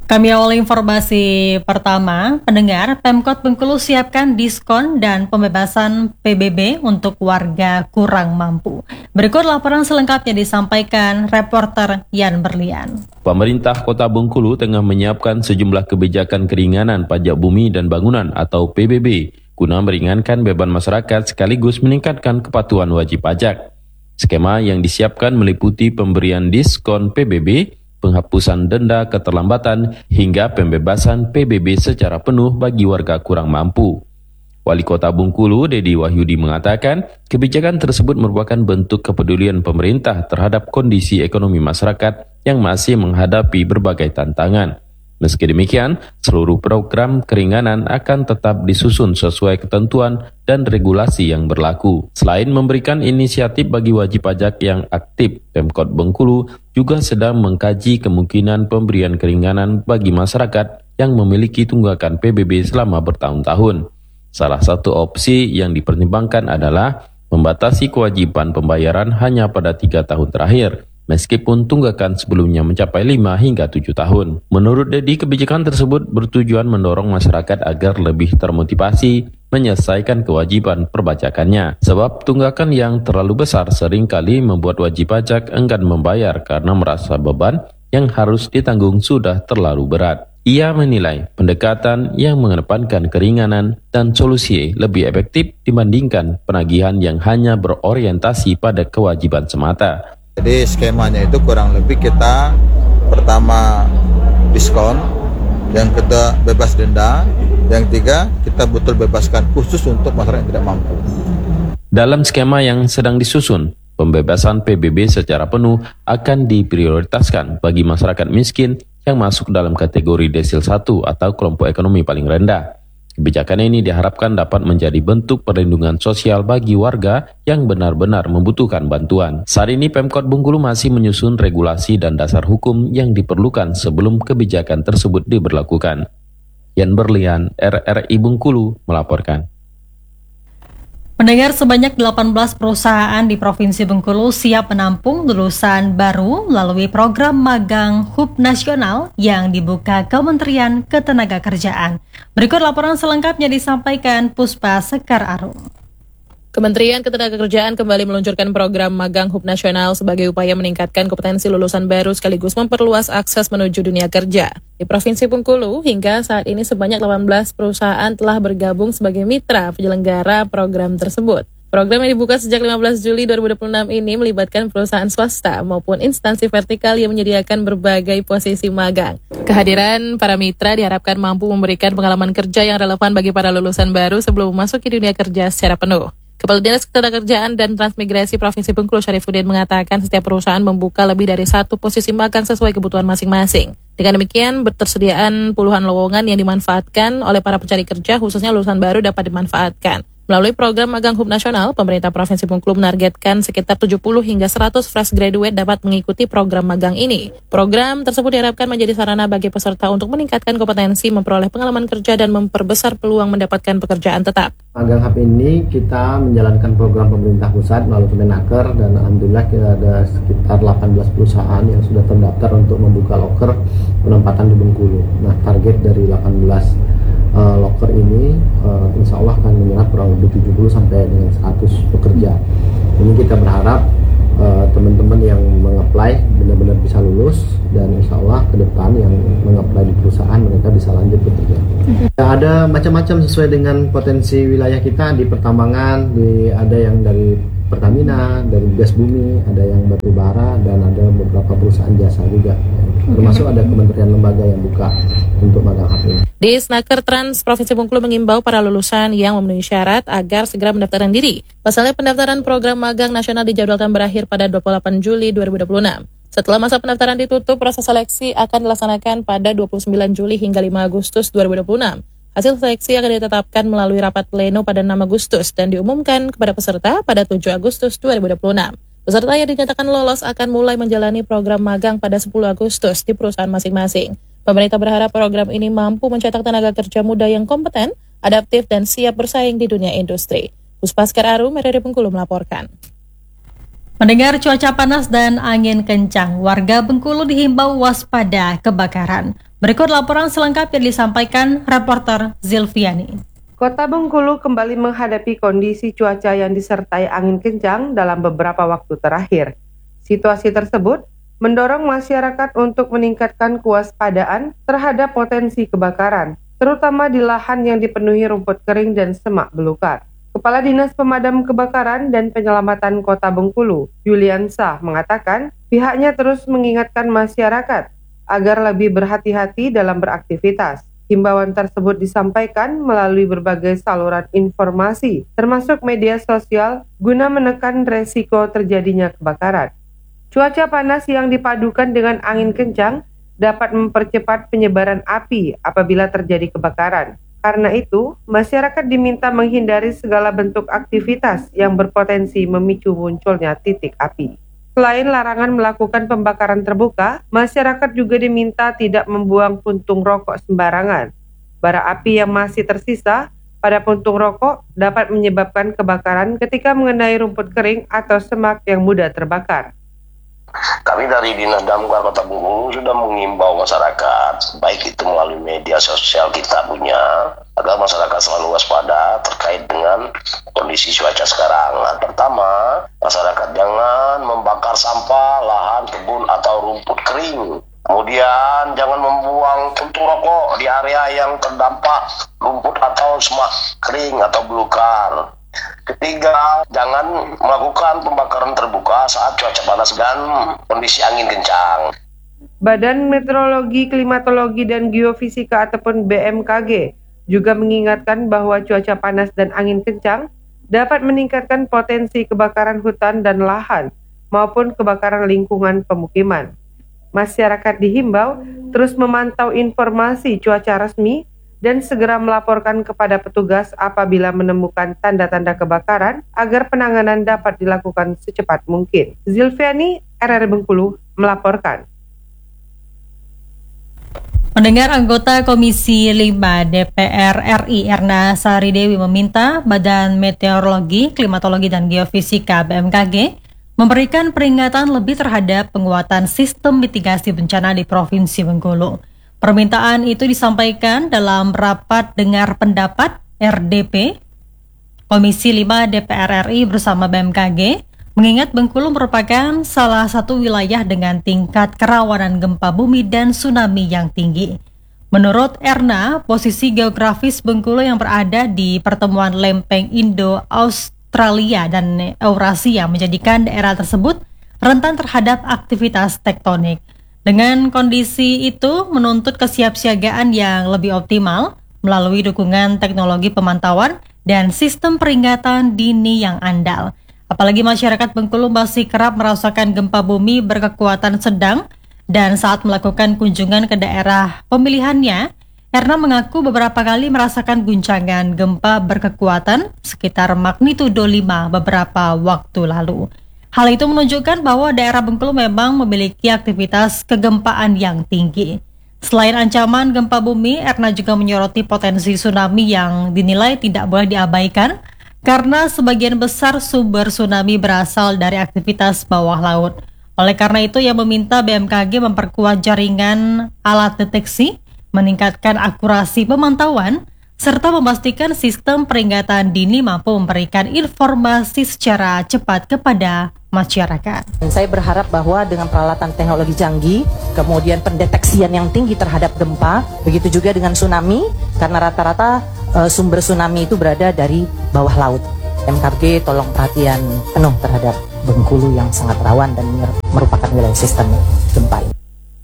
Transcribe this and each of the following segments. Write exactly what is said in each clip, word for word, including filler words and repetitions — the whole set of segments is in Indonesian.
Kami awali informasi pertama, pendengar, Pemkot Bengkulu siapkan diskon dan pembebasan P B B untuk warga kurang mampu. Berikut laporan selengkapnya disampaikan reporter Yan Berlian. Pemerintah Kota Bengkulu tengah menyiapkan sejumlah kebijakan keringanan pajak bumi dan bangunan atau P B B guna meringankan beban masyarakat sekaligus meningkatkan kepatuhan wajib pajak. Skema yang disiapkan meliputi pemberian diskon P B B, penghapusan denda keterlambatan, hingga pembebasan P B B secara penuh bagi warga kurang mampu. Wali Kota Bengkulu, Dedi Wahyudi, mengatakan kebijakan tersebut merupakan bentuk kepedulian pemerintah terhadap kondisi ekonomi masyarakat yang masih menghadapi berbagai tantangan. Meski demikian, seluruh program keringanan akan tetap disusun sesuai ketentuan dan regulasi yang berlaku. Selain memberikan inisiatif bagi wajib pajak yang aktif, Pemkot Bengkulu juga sedang mengkaji kemungkinan pemberian keringanan bagi masyarakat yang memiliki tunggakan P B B selama bertahun-tahun. Salah satu opsi yang dipertimbangkan adalah membatasi kewajiban pembayaran hanya pada tiga tahun terakhir, meskipun tunggakan sebelumnya mencapai lima hingga tujuh tahun. Menurut Dedi, kebijakan tersebut bertujuan mendorong masyarakat agar lebih termotivasi menyelesaikan kewajiban perpajakannya. Sebab tunggakan yang terlalu besar seringkali membuat wajib pajak enggan membayar karena merasa beban yang harus ditanggung sudah terlalu berat. Ia menilai pendekatan yang mengedepankan keringanan dan solusi lebih efektif dibandingkan penagihan yang hanya berorientasi pada kewajiban semata. Jadi skemanya itu kurang lebih kita pertama diskon, yang kedua bebas denda, yang ketiga kita betul bebaskan khusus untuk masyarakat yang tidak mampu. Dalam skema yang sedang disusun, pembebasan P B B secara penuh akan diprioritaskan bagi masyarakat miskin yang masuk dalam kategori desil satu atau kelompok ekonomi paling rendah. Kebijakan ini diharapkan dapat menjadi bentuk perlindungan sosial bagi warga yang benar-benar membutuhkan bantuan. Saat ini Pemkot Bengkulu masih menyusun regulasi dan dasar hukum yang diperlukan sebelum kebijakan tersebut diberlakukan. Yan Berlian, R R I Bengkulu, melaporkan. Pendengar, sebanyak delapan belas perusahaan di Provinsi Bengkulu siap menampung lulusan baru melalui program magang Hub Nasional yang dibuka Kementerian Ketenagakerjaan. Berikut laporan selengkapnya disampaikan Puspa Sekar Arum. Kementerian Ketenagakerjaan kembali meluncurkan program magang Hub Nasional sebagai upaya meningkatkan kompetensi lulusan baru sekaligus memperluas akses menuju dunia kerja. Di Provinsi Bengkulu, hingga saat ini sebanyak delapan belas perusahaan telah bergabung sebagai mitra penyelenggara program tersebut. Program yang dibuka sejak lima belas Juli dua ribu dua puluh enam ini melibatkan perusahaan swasta maupun instansi vertikal yang menyediakan berbagai posisi magang. Kehadiran para mitra diharapkan mampu memberikan pengalaman kerja yang relevan bagi para lulusan baru sebelum memasuki dunia kerja secara penuh. Kepala Dinas Ketenagakerjaan dan Transmigrasi Provinsi Bengkulu, Syarifuddin, mengatakan setiap perusahaan membuka lebih dari satu posisi magang sesuai kebutuhan masing-masing. Dengan demikian, bertersediaan puluhan lowongan yang dimanfaatkan oleh para pencari kerja, khususnya lulusan baru dapat dimanfaatkan. Melalui program magang Hub Nasional, pemerintah Provinsi Bengkulu menargetkan sekitar tujuh puluh hingga seratus fresh graduate dapat mengikuti program magang ini. Program tersebut diharapkan menjadi sarana bagi peserta untuk meningkatkan kompetensi, memperoleh pengalaman kerja, dan memperbesar peluang mendapatkan pekerjaan tetap. Magang Hub ini kita menjalankan program pemerintah pusat melalui Kemenaker, dan alhamdulillah kita ada sekitar delapan belas perusahaan yang sudah terdaftar untuk membuka loker penempatan di Bengkulu. Nah, target dari delapan belas uh, loker ini uh, insya Allah akan menyerap kurang lebih tujuh puluh sampai dengan seratus pekerja. Ini kita berharap uh, teman-teman yang mengapply benar-benar bisa lulus, dan insya Allah ke depan yang mengapply di perusahaan mereka bisa lanjut bekerja. Ya, ada macam-macam sesuai dengan potensi wilayah kita. Di pertambangan, di ada yang dari Pertamina, dari gas bumi, ada yang batu bara, dan ada beberapa perusahaan jasa juga. Termasuk ada kementerian lembaga yang buka untuk magang H P. Di Snaker Trans Provinsi Bengkulu mengimbau para lulusan yang memenuhi syarat agar segera mendaftarkan diri. Pasalnya pendaftaran program magang nasional dijadwalkan berakhir pada dua puluh delapan Juli dua ribu dua puluh enam. Setelah masa pendaftaran ditutup, proses seleksi akan dilaksanakan pada dua puluh sembilan Juli hingga lima Agustus dua ribu dua puluh enam. Hasil seleksi akan ditetapkan melalui rapat pleno pada enam Agustus dan diumumkan kepada peserta pada tujuh Agustus dua ribu dua puluh enam. Peserta yang dinyatakan lolos akan mulai menjalani program magang pada sepuluh Agustus di perusahaan masing-masing. Pemerintah berharap program ini mampu mencetak tenaga kerja muda yang kompeten, adaptif, dan siap bersaing di dunia industri. Puspa Sekar Arum, R R I Bengkulu melaporkan. Mendengar cuaca panas dan angin kencang, warga Bengkulu dihimbau waspada kebakaran. Berikut laporan selengkapnya disampaikan reporter Zilviani. Kota Bengkulu kembali menghadapi kondisi cuaca yang disertai angin kencang dalam beberapa waktu terakhir. Situasi tersebut mendorong masyarakat untuk meningkatkan kewaspadaan terhadap potensi kebakaran, terutama di lahan yang dipenuhi rumput kering dan semak belukar. Kepala Dinas Pemadam Kebakaran dan Penyelamatan Kota Bengkulu, Yuliansa, mengatakan pihaknya terus mengingatkan masyarakat agar lebih berhati-hati dalam beraktivitas. Himbauan tersebut disampaikan melalui berbagai saluran informasi, termasuk media sosial, guna menekan resiko terjadinya kebakaran. Cuaca panas yang dipadukan dengan angin kencang dapat mempercepat penyebaran api apabila terjadi kebakaran. Karena itu, masyarakat diminta menghindari segala bentuk aktivitas yang berpotensi memicu munculnya titik api. Selain larangan melakukan pembakaran terbuka, masyarakat juga diminta tidak membuang puntung rokok sembarangan. Bara api yang masih tersisa pada puntung rokok dapat menyebabkan kebakaran ketika mengenai rumput kering atau semak yang mudah terbakar. Kami dari Dinas Damkar Kota Bengkulu sudah mengimbau masyarakat, baik itu melalui media sosial kita punya, agar masyarakat selalu waspada terkait dengan kondisi cuaca sekarang. Nah, pertama, masyarakat jangan membakar sampah, lahan, kebun, atau rumput kering. Kemudian jangan membuang puntung rokok di area yang terdampak rumput atau semak kering atau belukar. Ketiga, jangan melakukan pembakaran terbuka saat cuaca panas dan kondisi angin kencang. Badan Meteorologi, Klimatologi, dan Geofisika ataupun B M K G juga mengingatkan bahwa cuaca panas dan angin kencang dapat meningkatkan potensi kebakaran hutan dan lahan maupun kebakaran lingkungan pemukiman. Masyarakat dihimbau terus memantau informasi cuaca resmi dan segera melaporkan kepada petugas apabila menemukan tanda-tanda kebakaran agar penanganan dapat dilakukan secepat mungkin. Zilviani, R R I Bengkulu, melaporkan. Mendengar anggota Komisi lima D P R R I Erna Saridewi meminta Badan Meteorologi, Klimatologi, dan Geofisika B M K G memberikan peringatan lebih terhadap penguatan sistem mitigasi bencana di Provinsi Bengkulu. Permintaan itu disampaikan dalam rapat dengar pendapat R D P Komisi lima D P R R I bersama B M K G, mengingat Bengkulu merupakan salah satu wilayah dengan tingkat kerawanan gempa bumi dan tsunami yang tinggi. Menurut Erna, posisi geografis Bengkulu yang berada di pertemuan lempeng Indo-Australia dan Eurasia menjadikan daerah tersebut rentan terhadap aktivitas tektonik. Dengan kondisi itu menuntut kesiapsiagaan yang lebih optimal melalui dukungan teknologi pemantauan dan sistem peringatan dini yang andal. Apalagi masyarakat Bengkulu masih kerap merasakan gempa bumi berkekuatan sedang, dan saat melakukan kunjungan ke daerah pemilihannya, Erna mengaku beberapa kali merasakan guncangan gempa berkekuatan sekitar magnitudo lima beberapa waktu lalu. Hal itu menunjukkan bahwa daerah Bengkulu memang memiliki aktivitas kegempaan yang tinggi. Selain ancaman gempa bumi, Erna juga menyoroti potensi tsunami yang dinilai tidak boleh diabaikan karena sebagian besar sumber tsunami berasal dari aktivitas bawah laut. Oleh karena itu, ia meminta B M K G memperkuat jaringan alat deteksi, meningkatkan akurasi pemantauan, serta memastikan sistem peringatan dini mampu memberikan informasi secara cepat kepada masyarakat. Saya berharap bahwa dengan peralatan teknologi canggih, kemudian pendeteksian yang tinggi terhadap gempa, begitu juga dengan tsunami, karena rata-rata e, sumber tsunami itu berada dari bawah laut. M K G tolong perhatian penuh terhadap Bengkulu yang sangat rawan dan merupakan wilayah sistem gempa ini.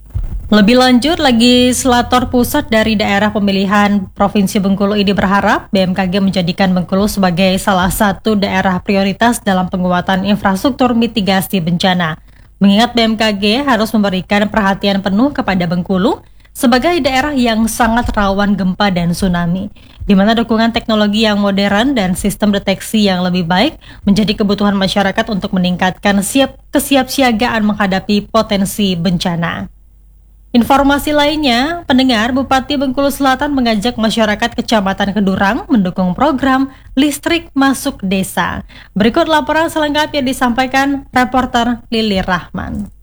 Lebih lanjut, Legislator Pusat dari daerah pemilihan Provinsi Bengkulu ini berharap B M K G menjadikan Bengkulu sebagai salah satu daerah prioritas dalam penguatan infrastruktur mitigasi bencana. Mengingat B M K G harus memberikan perhatian penuh kepada Bengkulu sebagai daerah yang sangat rawan gempa dan tsunami, di mana dukungan teknologi yang modern dan sistem deteksi yang lebih baik menjadi kebutuhan masyarakat untuk meningkatkan siap kesiapsiagaan menghadapi potensi bencana. Informasi lainnya, pendengar, Bupati Bengkulu Selatan mengajak masyarakat Kecamatan Kedurang mendukung program listrik masuk desa. Berikut laporan selengkapnya disampaikan reporter Lili Rahman.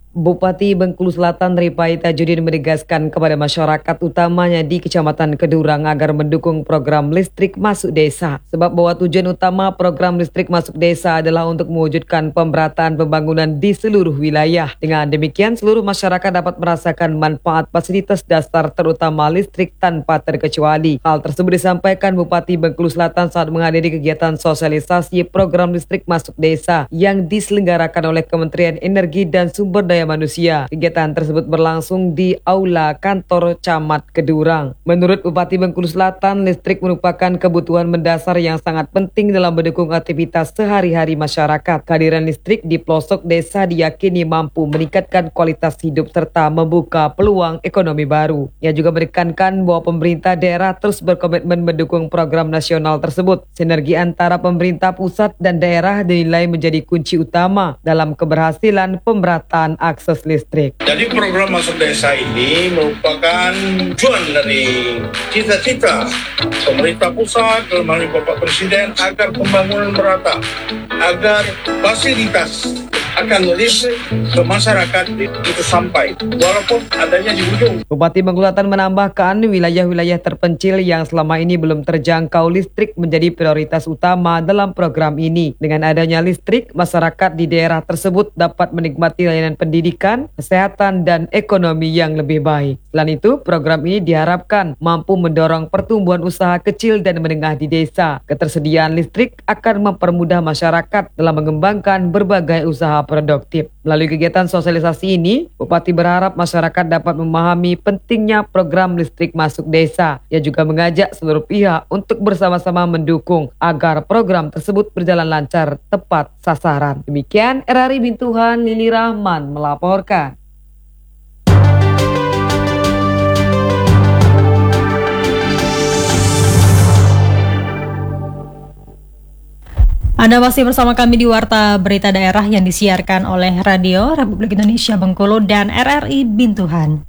Bupati Bengkulu Selatan Ripai Tajudin menegaskan kepada masyarakat utamanya di Kecamatan Kedurang agar mendukung program listrik masuk desa. Sebab bahwa tujuan utama program listrik masuk desa adalah untuk mewujudkan pemerataan pembangunan di seluruh wilayah. Dengan demikian seluruh masyarakat dapat merasakan manfaat fasilitas dasar terutama listrik tanpa terkecuali. Hal tersebut disampaikan Bupati Bengkulu Selatan saat menghadiri kegiatan sosialisasi program listrik masuk desa yang diselenggarakan oleh Kementerian Energi dan Sumber Daya Manusia. Kegiatan tersebut berlangsung di Aula Kantor Camat Kedurang. Menurut Bupati Bengkulu Selatan, listrik merupakan kebutuhan mendasar yang sangat penting dalam mendukung aktivitas sehari-hari masyarakat. Kehadiran listrik di pelosok desa diyakini mampu meningkatkan kualitas hidup serta membuka peluang ekonomi baru. Ia juga menekankan bahwa pemerintah daerah terus berkomitmen mendukung program nasional tersebut. Sinergi antara pemerintah pusat dan daerah dinilai menjadi kunci utama dalam keberhasilan pemerataan akses listrik. Jadi program masuk desa ini merupakan tujuan dari cita-cita pemerintah pusat dalam hal ini Bapak Presiden agar pembangunan merata, agar fasilitas akan listrik ke masyarakat itu sampai walaupun adanya di ujung. Bupati Bengkulu Selatan menambahkan wilayah-wilayah terpencil yang selama ini belum terjangkau listrik menjadi prioritas utama dalam program ini. Dengan adanya listrik, masyarakat di daerah tersebut dapat menikmati layanan pendidikan, kesehatan, dan ekonomi yang lebih baik. Selain itu, program ini diharapkan mampu mendorong pertumbuhan usaha kecil dan menengah di desa. Ketersediaan listrik akan mempermudah masyarakat dalam mengembangkan berbagai usaha produktif. Melalui kegiatan sosialisasi ini, Bupati berharap masyarakat dapat memahami pentingnya program listrik masuk desa. Ia juga mengajak seluruh pihak untuk bersama-sama mendukung agar program tersebut berjalan lancar tepat sasaran. Demikian R R I Bintuhan Lili Rahman melaporkan. Anda masih bersama kami di Warta Berita Daerah yang disiarkan oleh Radio Republik Indonesia Bengkulu dan R R I Bintuhan.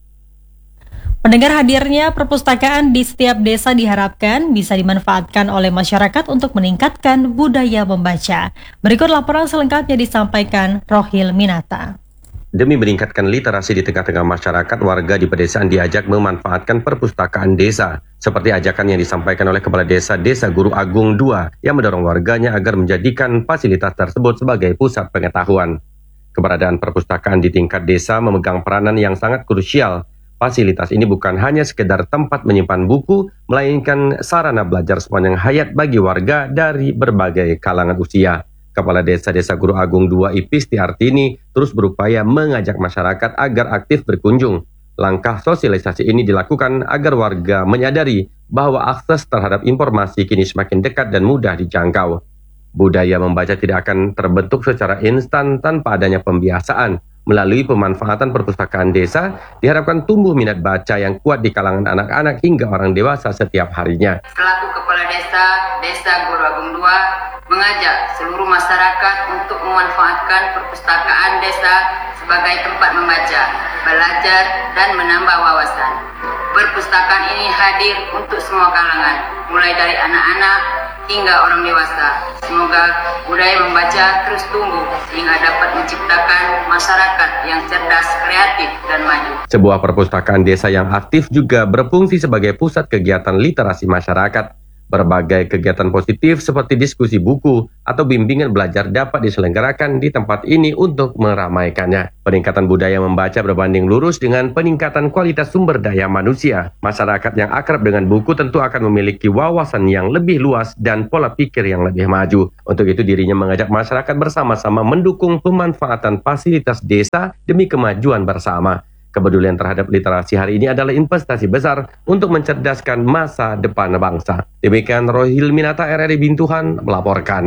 Pendengar, hadirnya perpustakaan di setiap desa diharapkan bisa dimanfaatkan oleh masyarakat untuk meningkatkan budaya membaca. Berikut laporan selengkapnya disampaikan Rohil Minata. Demi meningkatkan literasi di tengah-tengah masyarakat, warga di pedesaan diajak memanfaatkan perpustakaan desa. Seperti ajakan yang disampaikan oleh Kepala Desa Desa Guru Agung dua yang mendorong warganya agar menjadikan fasilitas tersebut sebagai pusat pengetahuan. Keberadaan perpustakaan di tingkat desa memegang peranan yang sangat krusial. Fasilitas ini bukan hanya sekedar tempat menyimpan buku, melainkan sarana belajar sepanjang hayat bagi warga dari berbagai kalangan usia. Kepala Desa Desa Guru Agung dua Ipisti Artini terus berupaya mengajak masyarakat agar aktif berkunjung. Langkah sosialisasi ini dilakukan agar warga menyadari bahwa akses terhadap informasi kini semakin dekat dan mudah dijangkau. Budaya membaca tidak akan terbentuk secara instan tanpa adanya pembiasaan. Melalui pemanfaatan perpustakaan desa, diharapkan tumbuh minat baca yang kuat di kalangan anak-anak hingga orang dewasa setiap harinya. Selaku Kepala Desa Desa Guru Agung dua mengajak seluruh masyarakat untuk memanfaatkan perpustakaan desa sebagai tempat membaca, belajar, dan menambah wawasan. Perpustakaan ini hadir untuk semua kalangan, mulai dari anak-anak hingga orang dewasa. Semoga budaya membaca terus tumbuh sehingga dapat menciptakan masyarakat yang cerdas, kreatif, dan maju. Sebuah perpustakaan desa yang aktif juga berfungsi sebagai pusat kegiatan literasi masyarakat. Berbagai kegiatan positif seperti diskusi buku atau bimbingan belajar dapat diselenggarakan di tempat ini untuk meramaikannya. Peningkatan budaya membaca berbanding lurus dengan peningkatan kualitas sumber daya manusia. Masyarakat yang akrab dengan buku tentu akan memiliki wawasan yang lebih luas dan pola pikir yang lebih maju. Untuk itu dirinya mengajak masyarakat bersama-sama mendukung pemanfaatan fasilitas desa demi kemajuan bersama. Kepedulian terhadap literasi hari ini adalah investasi besar untuk mencerdaskan masa depan bangsa. Demikian Rohil Minata, R R I Bintuhan melaporkan.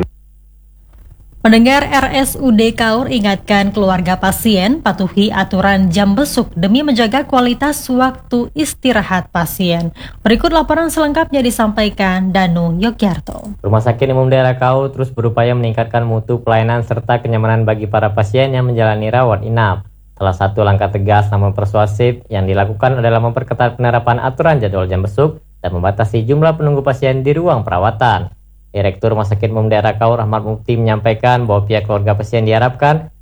Pendengar, R S U D Kaur ingatkan keluarga pasien patuhi aturan jam besuk demi menjaga kualitas waktu istirahat pasien. Berikut laporan selengkapnya disampaikan Danu Yogyarto. Rumah Sakit Umum Daerah Kaur terus berupaya meningkatkan mutu pelayanan serta kenyamanan bagi para pasien yang menjalani rawat inap. Salah satu langkah tegas namun persuasif yang dilakukan adalah memperketat penerapan aturan jadwal jam besuk dan membatasi jumlah penunggu pasien di ruang perawatan. Direktur Rumah Sakit Umum Daerah Kaur Ahmad Mukti menyampaikan bahwa pihak keluarga pasien diharapkan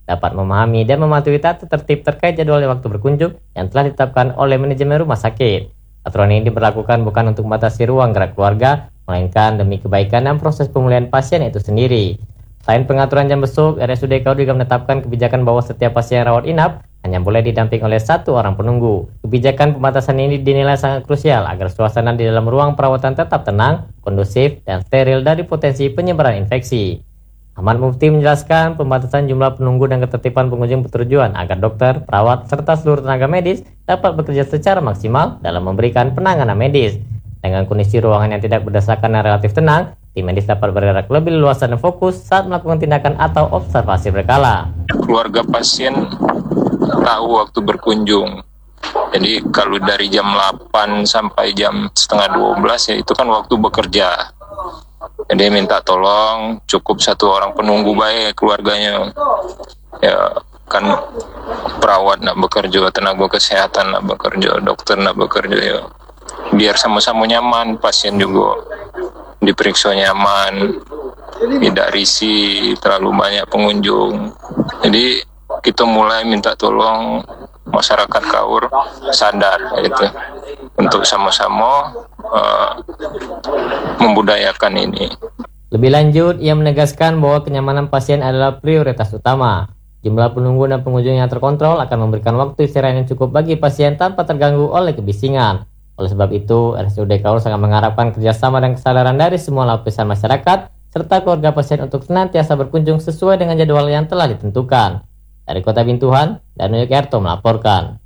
dapat memahami dan mematuhi tata tertib terkait jadwal waktu berkunjung yang telah ditetapkan oleh manajemen rumah sakit. Aturan ini diberlakukan bukan untuk membatasi ruang gerak keluarga, melainkan demi kebaikan dan proses pemulihan pasien itu sendiri. Selain pengaturan jam besuk, R S U D Kaur juga menetapkan kebijakan bahwa setiap pasien rawat inap hanya boleh didamping oleh satu orang penunggu. Kebijakan pembatasan ini dinilai sangat krusial agar suasana di dalam ruang perawatan tetap tenang, kondusif, dan steril dari potensi penyebaran infeksi. Ahmad Mufti menjelaskan pembatasan jumlah penunggu dan ketertiban pengunjung bertujuan agar dokter, perawat, serta seluruh tenaga medis dapat bekerja secara maksimal dalam memberikan penanganan medis. Dengan kondisi ruangan yang tidak berdasarkan dan relatif tenang, tim medis dapat bergerak lebih leluasa dan fokus saat melakukan tindakan atau observasi berkala. Keluarga pasien tahu waktu berkunjung. Jadi kalau dari jam delapan sampai jam setengah dua belas ya itu kan waktu bekerja. Jadi minta tolong cukup satu orang penunggu baik keluarganya. Ya kan perawat nak bekerja, tenaga kesehatan nak bekerja, dokter nak bekerja ya. Biar sama-sama nyaman, pasien juga diperiksa nyaman, tidak risih terlalu banyak pengunjung. Jadi kita mulai minta tolong masyarakat Kaur sadar gitu untuk sama-sama uh, membudayakan ini. Lebih lanjut, ia menegaskan bahwa kenyamanan pasien adalah prioritas utama. Jumlah penunggu dan pengunjung yang terkontrol akan memberikan waktu istirahat yang cukup bagi pasien tanpa terganggu oleh kebisingan. Oleh sebab itu, R S U D Kaur sangat mengharapkan kerjasama dan kesadaran dari semua lapisan masyarakat serta keluarga pasien untuk senantiasa berkunjung sesuai dengan jadwal yang telah ditentukan. Dari Kota Bintuhan, Danu Yukerto melaporkan.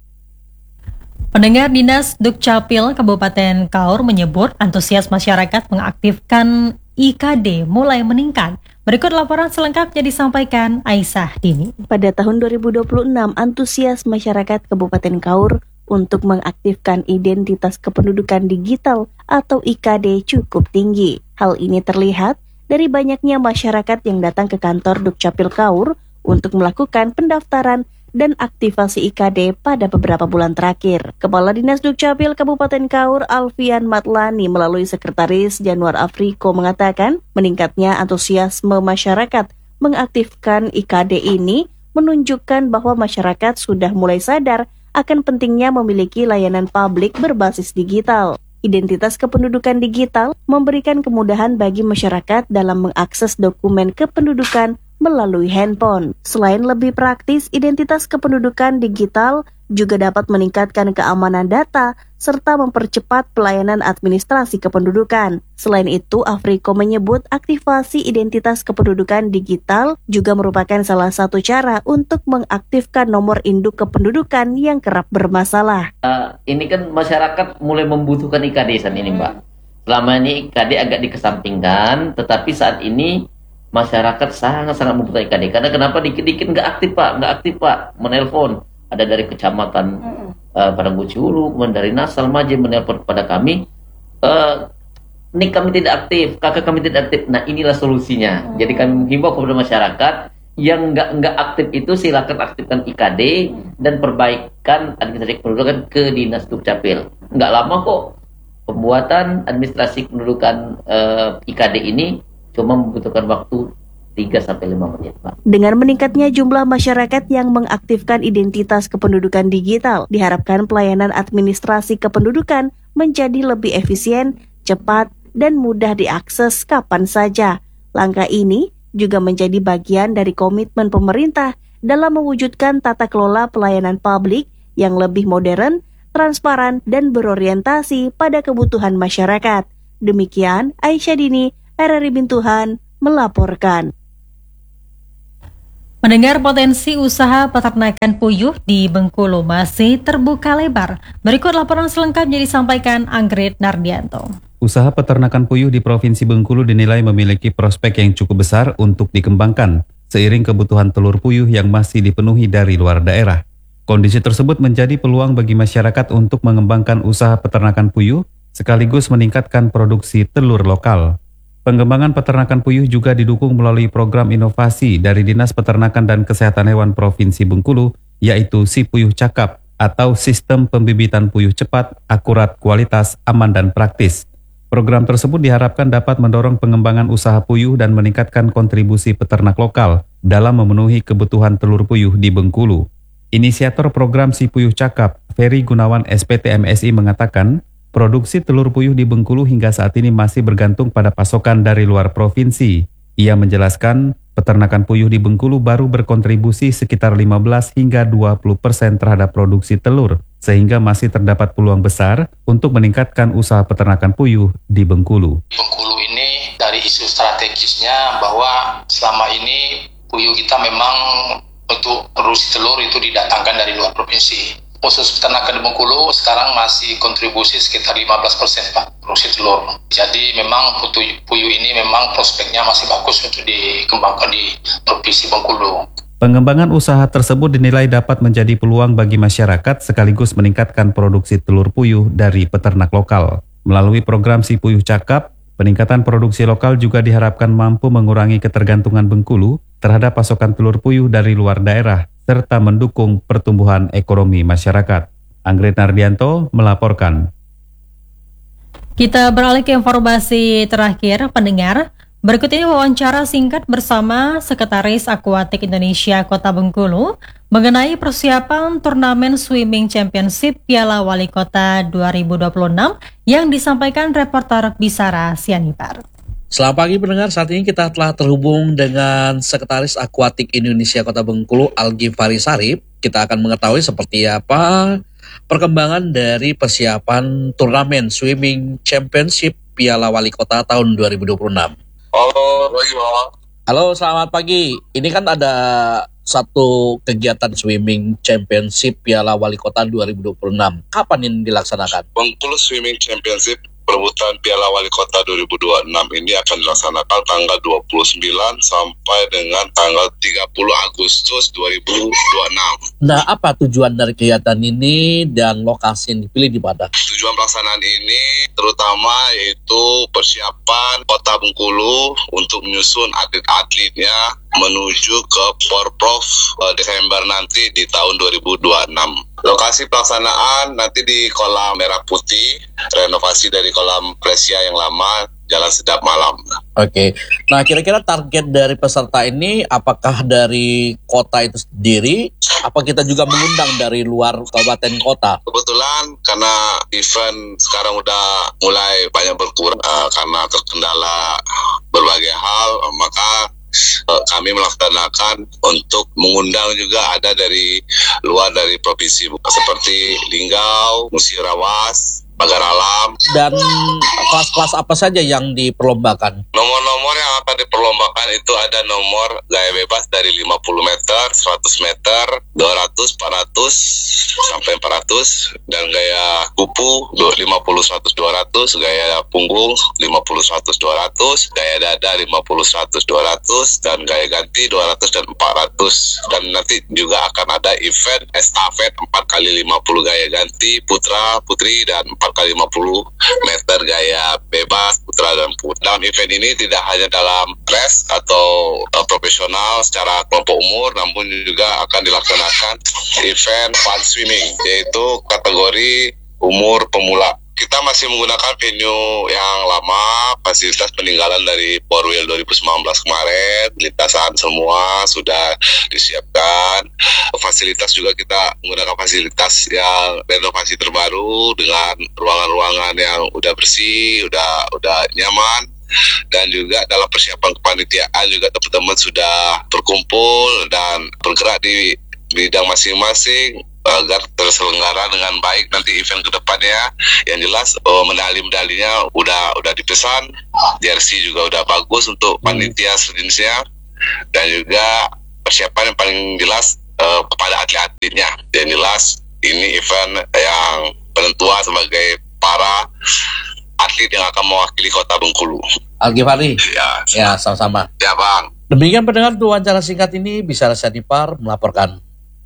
Pendengar, Dinas Dukcapil Kabupaten Kaur menyebut antusias masyarakat mengaktifkan I K D mulai meningkat. Berikut laporan selengkapnya disampaikan Aisyah Dini. Pada tahun dua ribu dua puluh enam, antusias masyarakat Kabupaten Kaur untuk mengaktifkan identitas kependudukan digital atau I K D cukup tinggi. Hal ini terlihat dari banyaknya masyarakat yang datang ke kantor Dukcapil Kaur untuk melakukan pendaftaran dan aktivasi I K D pada beberapa bulan terakhir. Kepala Dinas Dukcapil Kabupaten Kaur Alfian Matlani melalui Sekretaris Januar Afriko mengatakan meningkatnya antusiasme masyarakat mengaktifkan I K D ini menunjukkan bahwa masyarakat sudah mulai sadar akan pentingnya memiliki layanan publik berbasis digital. Identitas kependudukan digital memberikan kemudahan bagi masyarakat dalam mengakses dokumen kependudukan melalui handphone. Selain lebih praktis, identitas kependudukan digital juga dapat meningkatkan keamanan data serta mempercepat pelayanan administrasi kependudukan. Selain itu, Afriko menyebut aktivasi identitas kependudukan digital juga merupakan salah satu cara untuk mengaktifkan nomor induk kependudukan yang kerap bermasalah. Uh, ini kan masyarakat mulai membutuhkan I K D saat ini, Mbak. Selama ini I K D agak dikesampingkan, tetapi saat ini masyarakat sangat-sangat membutuhkan I K D. Karena kenapa dikit-dikit nggak aktif, Pak? Nggak aktif, Pak. Menelpon. Ada dari kecamatan uh, Padangbuci Hulu, dari Nasal Maje menelpon kepada kami, uh, ini kami tidak aktif, kakak kami tidak aktif. Nah, inilah solusinya. Hmm. Jadi kami menghimbau kepada masyarakat yang nggak nggak aktif itu silakan aktifkan I K D dan perbaikan administrasi kependudukan ke Dinas Dukcapil. Nggak lama kok pembuatan administrasi kependudukan uh, I K D ini cuma membutuhkan waktu tiga sampai lima menit, Pak. Dengan meningkatnya jumlah masyarakat yang mengaktifkan identitas kependudukan digital, diharapkan pelayanan administrasi kependudukan menjadi lebih efisien, cepat, dan mudah diakses kapan saja. Langkah ini juga menjadi bagian dari komitmen pemerintah dalam mewujudkan tata kelola pelayanan publik yang lebih modern, transparan, dan berorientasi pada kebutuhan masyarakat. Demikian, Aisyah Dini, R R I Bintuhan, melaporkan. Mendengar potensi usaha peternakan puyuh di Bengkulu masih terbuka lebar. Berikut laporan selengkapnya disampaikan Anggrit Nardianto. Usaha peternakan puyuh di Provinsi Bengkulu dinilai memiliki prospek yang cukup besar untuk dikembangkan, seiring kebutuhan telur puyuh yang masih dipenuhi dari luar daerah. Kondisi tersebut menjadi peluang bagi masyarakat untuk mengembangkan usaha peternakan puyuh, sekaligus meningkatkan produksi telur lokal. Pengembangan peternakan puyuh juga didukung melalui program inovasi dari Dinas Peternakan dan Kesehatan Hewan Provinsi Bengkulu, yaitu Si Puyuh Cakap atau Sistem Pembibitan Puyuh Cepat, Akurat, Kualitas, Aman, dan Praktis. Program tersebut diharapkan dapat mendorong pengembangan usaha puyuh dan meningkatkan kontribusi peternak lokal dalam memenuhi kebutuhan telur puyuh di Bengkulu. Inisiator program Si Puyuh Cakap, Ferry Gunawan S P T M S I mengatakan, produksi telur puyuh di Bengkulu hingga saat ini masih bergantung pada pasokan dari luar provinsi. Ia menjelaskan, peternakan puyuh di Bengkulu baru berkontribusi sekitar lima belas hingga dua puluh persen terhadap produksi telur, sehingga masih terdapat peluang besar untuk meningkatkan usaha peternakan puyuh di Bengkulu. Bengkulu ini dari isu strategisnya bahwa selama ini puyuh kita memang untuk produksi telur itu didatangkan dari luar provinsi. Khusus peternakan di Bengkulu sekarang masih kontribusi sekitar lima belas persen Pak, produksi telur. Jadi memang puyuh ini memang prospeknya masih bagus untuk dikembangkan di Provinsi Bengkulu. Pengembangan usaha tersebut dinilai dapat menjadi peluang bagi masyarakat sekaligus meningkatkan produksi telur puyuh dari peternak lokal. Melalui program Si Puyuh Cakap, peningkatan produksi lokal juga diharapkan mampu mengurangi ketergantungan Bengkulu terhadap pasokan telur puyuh dari luar daerah, serta mendukung pertumbuhan ekonomi masyarakat. Anggrit Nardianto melaporkan. Kita beralih ke informasi terakhir, pendengar. Berikut ini wawancara singkat bersama Sekretaris Akuatik Indonesia Kota Bengkulu mengenai persiapan turnamen Swimming Championship Piala Wali Kota dua ribu dua puluh enam yang disampaikan reporter Bisara Sianipar. Selamat pagi pendengar, saat ini kita telah terhubung dengan Sekretaris Akuatik Indonesia Kota Bengkulu, Algi Farisarip. Kita akan mengetahui seperti apa perkembangan dari persiapan turnamen Swimming Championship Piala Wali Kota tahun dua ribu dua puluh enam. Halo, pagi Bang. Halo, selamat pagi. Ini kan ada satu kegiatan Swimming Championship Piala Wali Kota dua ribu dua puluh enam. Kapan ini dilaksanakan? Bengkulu Swimming Championship perebutan Piala Wali Kota dua ribu dua puluh enam ini akan dilaksanakan tanggal dua puluh sembilan sampai dengan tanggal tiga puluh Agustus dua ribu dua puluh enam. Nah, apa tujuan dari kegiatan ini dan lokasi yang dipilih di mana? Tujuan pelaksanaan ini terutama yaitu persiapan Kota Bengkulu untuk menyusun atlet-atletnya menuju ke Porprov Desember nanti di tahun dua ribu dua puluh enam. Lokasi pelaksanaan nanti di kolam merah putih, renovasi dari kolam Presia yang lama, Jalan Sedap Malam. Oke, nah kira-kira target dari peserta ini apakah dari kota itu sendiri, apa kita juga mengundang dari luar kabupaten kota? Kebetulan karena event sekarang udah mulai banyak berkurang uh, karena terkendala berbagai hal, maka kami melaksanakan untuk mengundang juga ada dari luar dari provinsi seperti Linggau, Musirawas, Pagar Alam. Dan kelas-kelas apa saja yang diperlombakan? Nomor-nomor yang akan diperlombakan itu ada nomor gaya bebas dari lima puluh meter, seratus meter, dua ratus, empat ratus, sampai empat ratus, dan gaya kupu lima puluh, seratus, dua ratus, gaya punggung lima puluh, seratus, dua ratus, gaya dada lima puluh, seratus, dua ratus, dan gaya ganti dua ratus dan empat ratus. Dan nanti juga akan ada event estafet empat kali lima puluh gaya ganti putra, putri, dan empat kali lima puluh meter gaya bebas putra dan putri. Dalam event ini tidak hanya dalam race atau uh, profesional secara kelompok umur, namun juga akan dilaksanakan event fun swimming, yaitu kategori umur pemula. Kita masih menggunakan venue yang lama, fasilitas peninggalan dari Porwil dua ribu sembilan belas kemarin, lintasan semua sudah disiapkan. Fasilitas juga kita menggunakan fasilitas yang renovasi terbaru dengan ruangan-ruangan yang udah bersih, udah udah nyaman. Dan juga dalam persiapan kepanitiaan juga teman-teman sudah berkumpul dan bergerak di bidang masing-masing agar terselenggara dengan baik nanti event kedepannya. Yang jelas oh, medali-medalinya udah udah dipesan, jersey juga udah bagus untuk panitia sejenisnya, dan juga persiapan yang paling jelas uh, kepada atlet-atletnya. Yang jelas ini event yang penentuan sebagai para atlet yang akan mewakili Kota Bengkulu. Algi Fari. Ya, ya sama-sama. Ya Bang. Demikian pendengar wawancara singkat ini, Bisara Sianipar melaporkan.